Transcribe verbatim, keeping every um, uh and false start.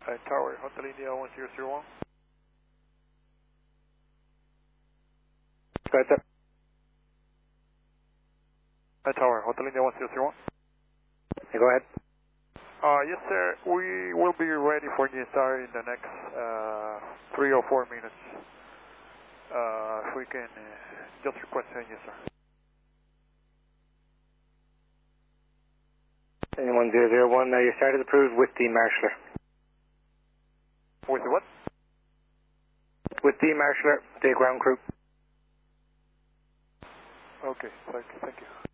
Hi, Tower, Hotel India one zero zero one. Go ahead, sir. Hi, Tower, Hotel India one zero zero one. Yeah, go ahead. Uh, yes, sir. We will be ready for G S R in the next uh, three or four minutes. Uh, if we can uh, just request a G S R. one zero zero one, uh, your start is approved with the marshaller. With what? With the marshaller, the ground crew. Okay, thank you. Thank you.